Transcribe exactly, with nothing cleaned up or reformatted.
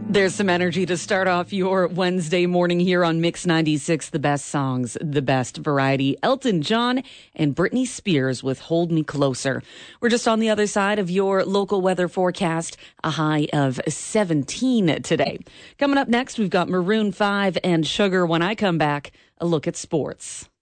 There's some energy to start off your Wednesday morning here on Mix ninety-six, the best songs, the best variety. Elton John and Britney Spears with Hold Me Closer. We're just on the other side of your local weather forecast, a high of seventeen today. Coming up next, we've got Maroon five and Sugar. When I come back, a look at sports.